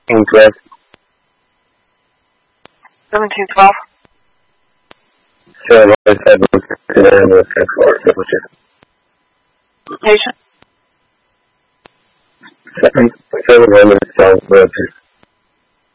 Incorrect. 1712. Sarah Myers had an ambulance transport. Patient. Sarah Myers sounds